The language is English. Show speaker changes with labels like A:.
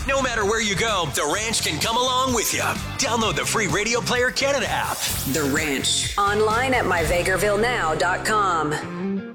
A: No matter where you go, The Ranch can come along with you. Download the free Radio Player Canada app.
B: The Ranch. Online at myvegrvillenow.com.